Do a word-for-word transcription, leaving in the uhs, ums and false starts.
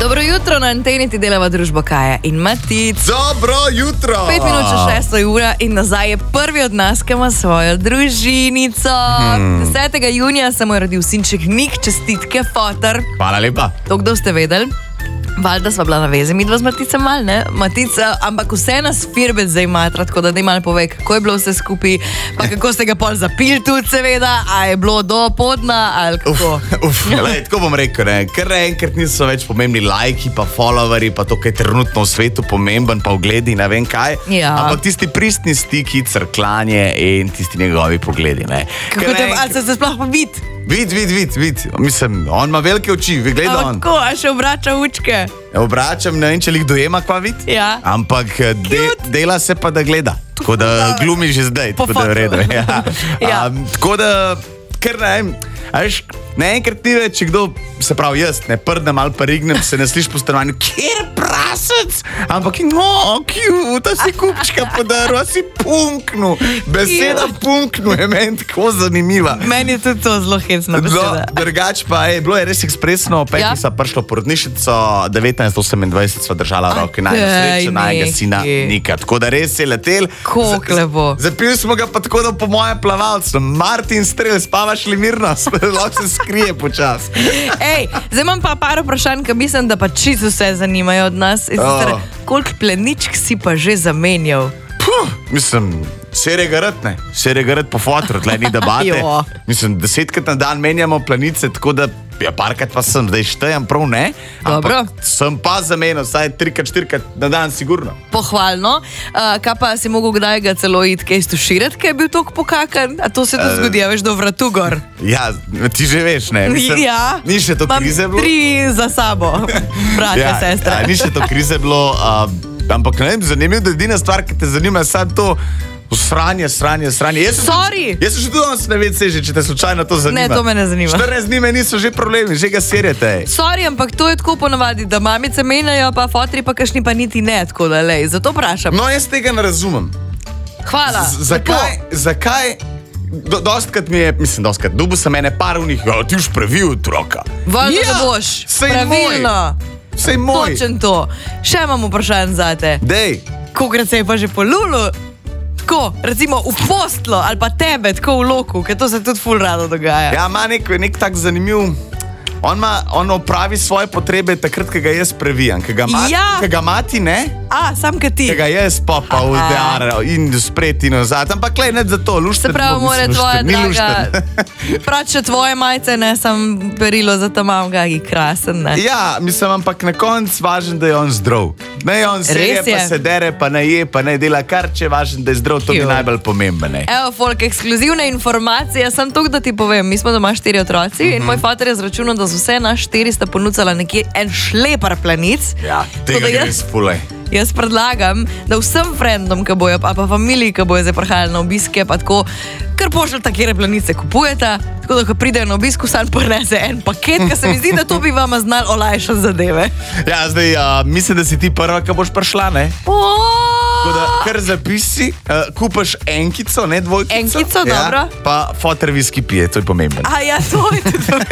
Dobro jutro, na anteni ti delava družba Kaja in Matic. Dobro jutro! Pet minut čez šesto ura in nazaj je prvi od nas, ki ima svojo družinico. Hmm. desetega junija se mu je rodil sinček Nik, čestitke, fotor. Hvala lepa. To, kdo ste vedeli? Valjda sva bila na vezi, mi dva z Maticem mal, ne? Matica, ampak vse nas firbec zdaj matra, tako da daj malo povej, kako je bilo vse skupaj, pa kako ste ga pol zapili tudi, seveda, a je bilo do podna, ali kako? Uf, uf, lej, tako bom rekel, ne, ker enkrat niso več pomembni lajki, pa followeri, pa to, kaj je trenutno v svetu pomemben, pa ogledi, ne vem kaj, ja. Ampak tisti pristni stiki, crklanje in tisti njegovi pogledi, ne. Kako te, ali se se sploh pa vid? Vid, vid, vid, vid, mislim, on ima velike oči, vi gleda on. Tako, a še obrača učke? Obračam, ne vem, če jih dojema, kva vid, ja. Ampak de, dela se pa, da gleda, tako da glumi že zdaj, po tako da je v redu. Ja. Ja. Um, tako da, ker ne vem, veš, ne enkrat ni več, če kdo, se pravi jaz, ne prdem ali pa rignem, se ne sliš po stanovanju, kjer prasec, ampak no, cute, a si kupčka podaril, a si punknu, beseda punknu je meni tako zanimiva. Meni je tudi to zelo hecna beseda. No, drugač pa je, bilo je res ekspresno, peti ja. Sva prišla v porodnišnico, devetnajst osemindvajset sva držala roke, najbolj srečo, najega sina Nika, tako da res je letel. Koliko lepo. Zapili smo ga pa tako, da po mojem plavalcu, Martin Strel, spavaš li mirno, lahko se skrije počas. Ej, zdaj imam pa par vprašanj, ki mislim, da pa čisto vse zanimajo od nas. Oh. Koliko pleničk si pa že zamenjal? Puh, mislim, serega rad, ne? Serega rad po fotru, tle ni debate. Mislim, desetkrat na dan menjamo plenice, tako da ja, parkrat pa sem, zdaj štejem prav ne. Dobro. Ampak sem pa zamenjal, saj trikrat, štirikrat na dan sigurno. Pohvalno. Uh, kaj pa si mogel kdaj ga celo iti kaj stuširati, kaj je bil toliko pokakan? A to se to uh, zgodi, a veš, do vratu gor? Ja, ti že veš, ne? Mislim, ja. Ni še to krize bilo. Mam tri za sabo, brat, ja, sestra. Ja, ni še to krize bilo, uh, ampak ne vem, zanimiv, da edina stvar, ki te zanima, je sad to sranje, sranje, sranje. Jaz sem, Sorry! Jaz sem še tudi na ve ce, če te slučajno to zanima. Ne, to me ne zanima. štirinajst dni me niso že problemi, že ga serjete. Sorry, ampak to je tako ponavadi, da mamice menjajo, pa fotri pa kašni pa niti ne, tako da lej, zato vprašam. No, jaz tega ne razumem. Hvala. Z zakaj, zakaj, do, dostkrat mi je, mislim, dostkrat, dobil sem ene par unih, ja, ti už pravil otroka. Valjda, ja, da boš. Sej pravilno. Moj. Sej moj. Točen to. Še imam vprašanje zate. Dej. Kolikrat se je pa že polulu? Tako, recimo v postlo ali pa tebe, tako v loku, ker to se tudi ful rado dogaja. Ja, ima nek, nek tak zanimiv, on, ma, on opravi svoje potrebe takrat, ko ga jaz previjam, ko ga, mat, ja. ko ga mati ne, a, sam ka ti. ko ga jaz popa v dear in spred in vzad, ampak klej, ne za to, lušter. Se pravi, more tvoja draga, prav če tvoje majce, ne, sam perilo za ta mam gagi krasen, ne. Ja, mislim, ampak na konc važen, da je on zdrav. Ne, on se je, pa se dere, pa ne je, pa ne dela kar, če je važen, da je zdrav, to je najbolj pomembno. Evo, folk, ekskluzivne informacije, sem tok, da ti povem, mi smo doma štiri otroci mm-hmm. in moj fater je zračunal, da so vse naš štiri sta ponudila nekje en šlepar planic. Ja, tega gre spulej. Jaz predlagam, da vsem frendom, ki bojo, pa pa familiji, ki bojo zdaj prihajali na obiske, pa tako, kar pošljata, kjere planice kupujeta, tako da, ko pridejo na obisku, sam ponese en paket, ker se mi zdi, da to bi vama znali olajšati zadeve. Ja, zdaj, uh, mislim, da si ti prva, ki boš prišla, ne? Tako da, kar zapisi, uh, kupaš enkico, ne dvojkico. Enkico, ja, dobro. Pa foter viski pije, to je pomembno. A ja, to je tudi pomembno.